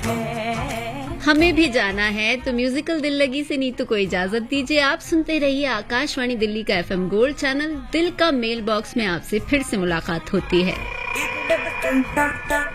हमें भी जाना है तो म्यूजिकल दिल लगी से नीतू को इजाजत दीजिए। आप सुनते रहिए आकाशवाणी दिल्ली का FM गोल्ड चैनल। दिल का मेल बॉक्स में आपसे फिर से मुलाकात होती है।